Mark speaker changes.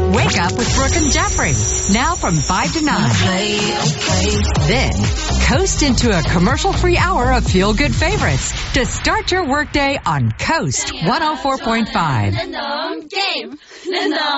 Speaker 1: Wake Up with Brooke and Jeffrey. Now from 5 to 9. Then, coast into a commercial-free hour of feel-good favorites to start your workday on Coast 104.5.
Speaker 2: Game.